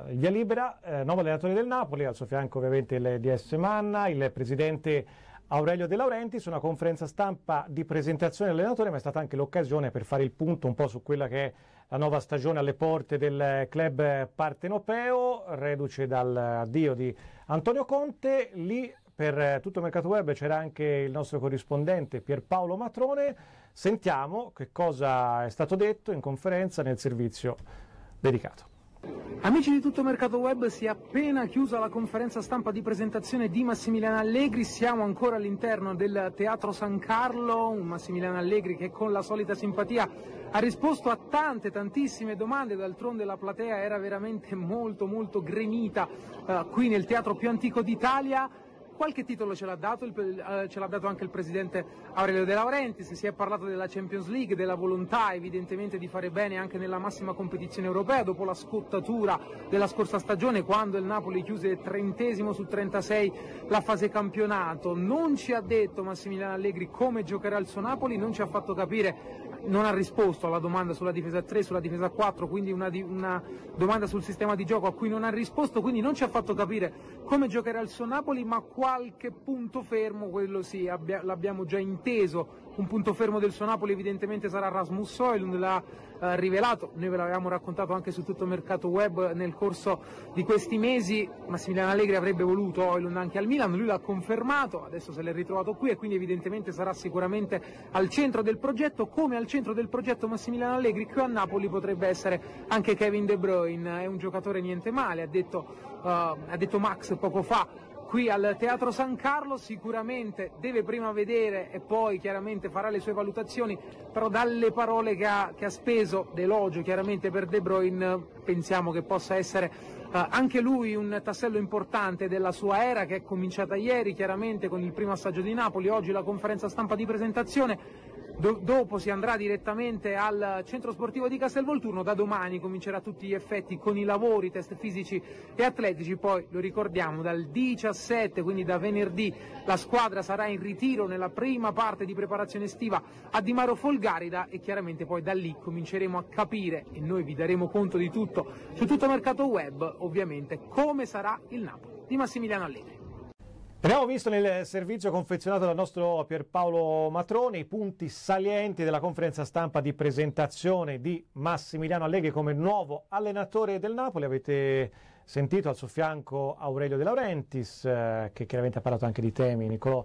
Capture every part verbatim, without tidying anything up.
il via libera, eh, nuovo allenatore del Napoli, al suo fianco ovviamente il D S Manna, il presidente Aurelio De Laurentiis, una conferenza stampa di presentazione dell'allenatore, ma è stata anche l'occasione per fare il punto un po' su quella che è la nuova stagione alle porte del club partenopeo, reduce dall'addio di Antonio Conte. Lì per tutto il mercato web c'era anche il nostro corrispondente Pierpaolo Matrone. Sentiamo che cosa è stato detto in conferenza nel servizio dedicato. Amici di Tutto Mercato Web, si è appena chiusa la conferenza stampa di presentazione di Massimiliano Allegri. Siamo ancora all'interno del Teatro San Carlo, un Massimiliano Allegri che con la solita simpatia ha risposto a tante tantissime domande. D'altronde la platea era veramente molto molto gremita uh, qui nel teatro più antico d'Italia. Qualche titolo ce l'ha dato, il, eh, ce l'ha dato anche il presidente Aurelio De Laurentiis. Si è parlato della Champions League, della volontà evidentemente di fare bene anche nella massima competizione europea dopo la scottatura della scorsa stagione, quando il Napoli chiuse trentesimo su trentasei la fase campionato. Non ci ha detto Massimiliano Allegri come giocherà il suo Napoli, non ci ha fatto capire, non ha risposto alla domanda sulla difesa tre, sulla difesa quattro, quindi una, una domanda sul sistema di gioco a cui non ha risposto, quindi non ci ha fatto capire come giocherà il suo Napoli, ma qualche punto fermo, quello sì, abbia, l'abbiamo già inteso. Un punto fermo del suo Napoli evidentemente sarà Rasmus Højlund, l'ha eh, rivelato, noi ve l'avevamo raccontato anche su Tutto Mercato Web nel corso di questi mesi. Massimiliano Allegri avrebbe voluto Højlund anche al Milan, lui l'ha confermato, adesso se l'è ritrovato qui e quindi evidentemente sarà sicuramente al centro del progetto, come al centro del progetto Massimiliano Allegri qui a Napoli potrebbe essere anche Kevin De Bruyne. È un giocatore niente male, ha detto, uh, ha detto Max poco fa qui al Teatro San Carlo. Sicuramente deve prima vedere e poi chiaramente farà le sue valutazioni, però dalle parole che ha, che ha speso d'elogio chiaramente per De Bruyne pensiamo che possa essere uh, anche lui un tassello importante della sua era, che è cominciata ieri chiaramente con il primo assaggio di Napoli, oggi la conferenza stampa di presentazione. Do- dopo si andrà direttamente al centro sportivo di Castelvolturno, da domani comincerà a tutti gli effetti con i lavori, test fisici e atletici, poi lo ricordiamo dal diciassette, quindi da venerdì, la squadra sarà in ritiro nella prima parte di preparazione estiva a Di Maro Folgarida e chiaramente poi da lì cominceremo a capire, e noi vi daremo conto di tutto su Tutto Mercato Web ovviamente, come sarà il Napoli di Massimiliano Allegri. Abbiamo visto nel servizio confezionato dal nostro Pierpaolo Matrone i punti salienti della conferenza stampa di presentazione di Massimiliano Allegri come nuovo allenatore del Napoli. Avete sentito al suo fianco Aurelio De Laurentiis, eh, che chiaramente ha parlato anche di temi, Nicolò,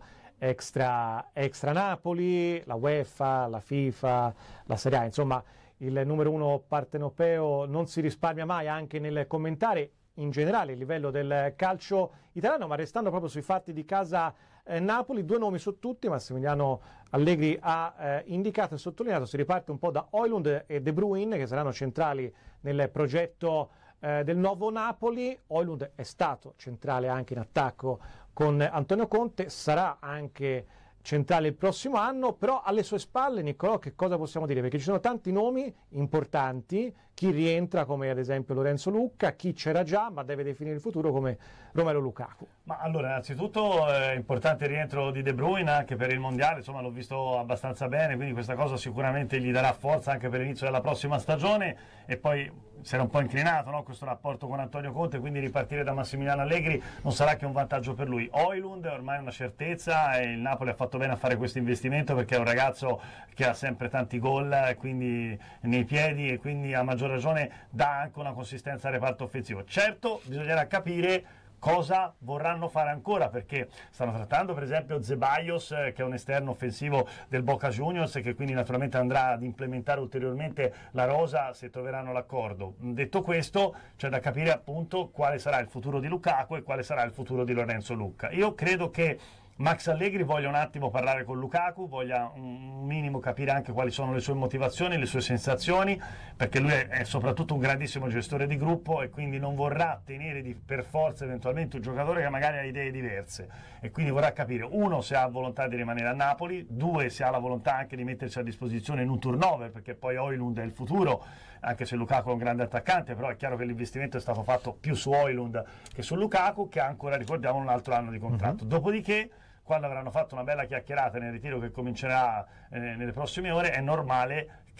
extra, extra Napoli, la UEFA, la FIFA, la Serie A. Insomma, il numero uno partenopeo non si risparmia mai anche nel commentare in generale il livello del calcio italiano, ma restando proprio sui fatti di casa eh, Napoli, due nomi su tutti Massimiliano Allegri ha eh, indicato e sottolineato. Si riparte un po' da Højlund e De Bruyne, che saranno centrali nel progetto eh, del nuovo Napoli. Højlund è stato centrale anche in attacco con Antonio Conte, sarà anche centrale il prossimo anno, però alle sue spalle, Niccolò, che cosa possiamo dire? Perché ci sono tanti nomi importanti, chi rientra come ad esempio Lorenzo Lucca, chi c'era già ma deve definire il futuro come Romelu Lukaku. Ma allora, innanzitutto è importante il rientro di De Bruyne anche per il mondiale, insomma l'ho visto abbastanza bene, quindi questa cosa sicuramente gli darà forza anche per l'inizio della prossima stagione. E poi si era un po' inclinato, no, questo rapporto con Antonio Conte, quindi ripartire da Massimiliano Allegri non sarà che un vantaggio per lui. Højlund è ormai una certezza e il Napoli ha fatto bene a fare questo investimento, perché è un ragazzo che ha sempre tanti gol quindi nei piedi, e quindi a maggior ragione dà anche una consistenza al reparto offensivo. Certo, bisognerà capire cosa vorranno fare ancora, perché stanno trattando per esempio Zeballos, eh, che è un esterno offensivo del Boca Juniors, che quindi naturalmente andrà ad implementare ulteriormente la rosa se troveranno l'accordo. Detto questo, c'è da capire appunto quale sarà il futuro di Lukaku e quale sarà il futuro di Lorenzo Lucca. Io credo che Max Allegri voglia un attimo parlare con Lukaku, voglia un minimo capire anche quali sono le sue motivazioni, le sue sensazioni, perché lui è, è soprattutto un grandissimo gestore di gruppo e quindi non vorrà tenere di, per forza eventualmente un giocatore che magari ha idee diverse, e quindi vorrà capire, uno, se ha volontà di rimanere a Napoli, due, se ha la volontà anche di mettersi a disposizione in un turnover, perché poi Højlund è il futuro, anche se Lukaku è un grande attaccante, però è chiaro che l'investimento è stato fatto più su Højlund che su Lukaku, che ha ancora, ricordiamo, un altro anno di contratto. Uh-huh. Dopodiché, quando avranno fatto una bella chiacchierata nel ritiro che comincerà eh, nelle prossime ore, è normale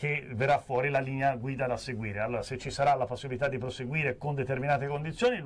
che verrà fuori la linea guida da seguire. Allora, se ci sarà la possibilità di proseguire con determinate condizioni,